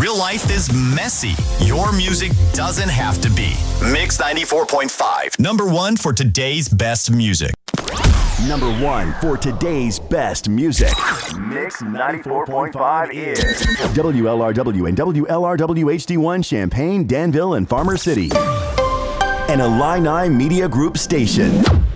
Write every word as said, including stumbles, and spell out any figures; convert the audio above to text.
Real life is messy. Your music doesn't have to be. Mix ninety-four point five. Number one for today's best music. Number one for today's best music. Mix ninety-four point five is W L R W and W L R W H D one Champaign, Danville, and Farmer City. An Illini Media Group station.